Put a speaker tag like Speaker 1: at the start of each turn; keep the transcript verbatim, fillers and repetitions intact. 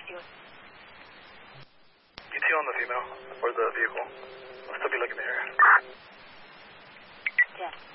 Speaker 1: you.
Speaker 2: E T on the female, or the vehicle. I'll still be looking there.
Speaker 1: ten.